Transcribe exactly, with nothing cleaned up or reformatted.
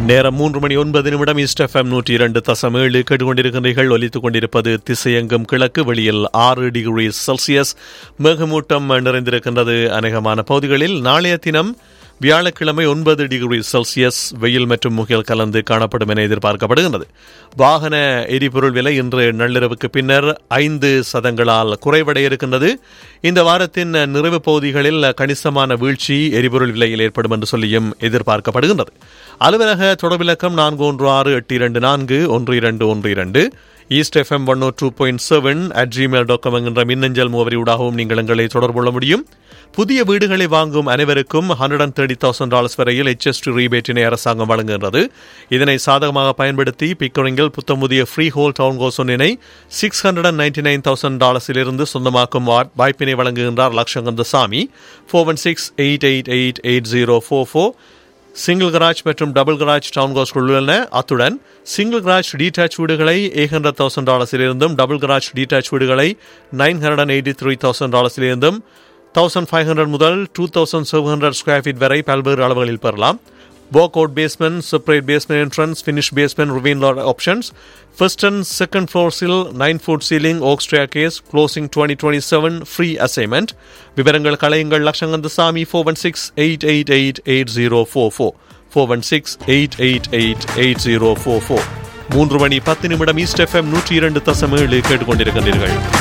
நேரம் மூன்று மணி ஒன்பது நிமிடம். ஈஸ்ட் எஃப்எம் நூற்றி இரண்டு தசம் ஏழு கேட்டுக்கொண்டிருக்கின்றீர்கள். ஒலித்துக் கொண்டிருப்பது திசையெங்கும் கிழக்கு. வெளியில் ஆறு டிகிரி செல்சியஸ் மேகமூட்டம் நிறைந்திருக்கின்றது அநேகமான பகுதிகளில். நாளைய தினம் வியாழக்கிழமை ஒன்பது டிகிரி செல்சியஸ் வெயில் மற்றும் முகில் கலந்து காணப்படும் என எதிர்பார்க்கப்படுகின்றது. வாகன எரிபொருள் விலை இன்று நள்ளிரவுக்கு பின்னர் ஐந்து சதங்களால் குறைவடைய இருக்கின்றது. இந்த வாரத்தின் நிறைவு பகுதிகளில் கணிசமான வீழ்ச்சி எரிபொருள் விலையில் ஏற்படும் என்று சொல்லியும் எதிர்பார்க்கப்படுகின்றது. அலுவலக தொடர்பிலக்கம் நான்கு ஒன்று ஆறு எட்டு இரண்டு நான்கு ஒன்று இரண்டு ஒன்று இரண்டு east FM one O two point seven at Gmail dot com என்கின்ற மின்னஞ்சல் முகவரியூடாகவும் நீங்கள் எங்களை தொடர்பு கொள்ள முடியும். புதிய வீடுகளை வாங்கும் அனைவருக்கும் hundred and thirty thousand dollars வரையில் எச்எஸ்டி ரீபேட்டினை அரசாங்கம் வழங்குகின்றது. இதனை சாதகமாக பயன்படுத்தி பிக்கரிங்கில் புத்தமுதிய ஃப்ரீ ஹோல் டவுன் ஹவுஸ் ஒன்றினை six hundred and ninety nine thousand டாலர்ஸிலிருந்து சொந்தமாக்கும் வாய்ப்பினை வழங்குகின்றார் லட்சங்கந்தசாமி. Four one six eight eight eight eight zero four four single garage மற்றும் டபுள் கராஜ் டவுன் ஹவுஸ் உள்ளன. அத்துடன் சிங்கிள் கராஜ் டீடாச் வீடுகளை eight hundred thousand டாலர்ஸிலிருந்தும் double garage டீடாச் வீடுகளை nine hundred and eighty three thousand டாலர்ஸிலிருந்தும் thousand five hundred முதல் two thousand seven hundred square feet வரை பல்வேறு அளவுகளில் பெறலாம். Walk out basement, separate basement entrance, finish basement, ரிவீன் lot options. First and second ஃப்ளோர்ஸில் nine food ceiling, okay staircase, closing twenty twenty seven, free assignment. விவரங்கள் கலையுங்கள் லட்சங்கந்தசாமி four one six eight eight eight eight zero four four four one six eight eight eight eight zero four four. மூன்று மணி பத்து நிமிடம். East FM நூற்றி இரண்டு தசம் ஏழு கேட்டுக்கொண்டிருக்கின்றீர்கள்.